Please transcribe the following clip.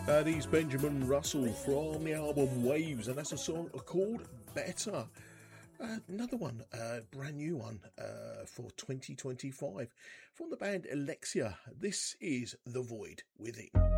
That is Benjamin Russell from the album Waves, and that's a song called Better. Another one, brand new one for 2025 from the band Alexia. This is The Void Within.